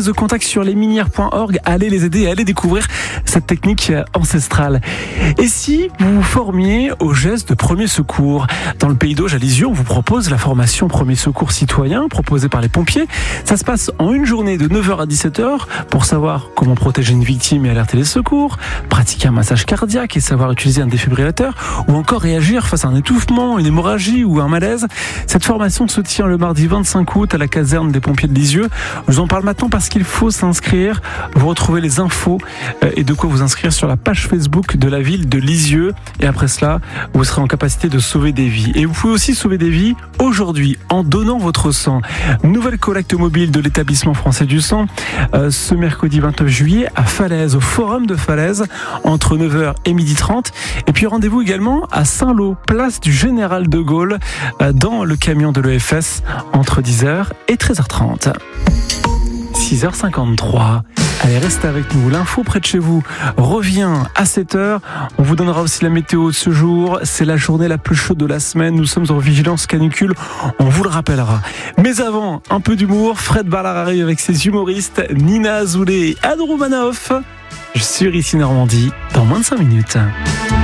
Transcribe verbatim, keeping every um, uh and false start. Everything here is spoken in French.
prise de contact sur lesminières point org. Allez les aider, allez découvrir cette technique ancestrale. Et si vous vous formiez aux gestes de premier secours? Dans le Pays d'Auge à Lisieux, on vous propose la formation premier secours citoyen proposée par les pompiers. Ça se passe en une journée de neuf heures à dix-sept heures pour savoir comment protéger une victime et alerter les secours, pratiquer un massage cardiaque et savoir utiliser un défibrillateur, ou encore réagir face à un étouffement, une hémorragie ou un malaise. Cette formation se tient le mardi vingt-cinq août à la caserne des pompiers de Lisieux. Je vous en parle maintenant parce qu'il faut s'inscrire. Vous retrouvez les infos et de quoi vous inscrire sur la page Facebook de la ville de Lisieux. Et après cela, vous serez en capacité de sauver des vies. Et vous pouvez aussi sauver des vies aujourd'hui en donnant votre sang. Nouvelle collecte mobile de l'établissement français du sang euh, ce mercredi vingt-neuf juillet à Falaise, au forum de Falaise, entre neuf heures et midi trente. Et puis rendez-vous également à Saint-Lô, place du Général de Gaulle, euh, dans le camion de l'E F S, entre dix heures et treize heures trente. six heures cinquante-trois. Allez, restez avec nous. L'info près de chez vous revient à sept heures. On vous donnera aussi la météo de ce jour. C'est la journée la plus chaude de la semaine. Nous sommes en vigilance canicule. On vous le rappellera. Mais avant, un peu d'humour. Fred Ballard arrive avec ses humoristes Nina Azoulay et Anne Romanoff. Je suis ici Normandie dans moins de cinq minutes.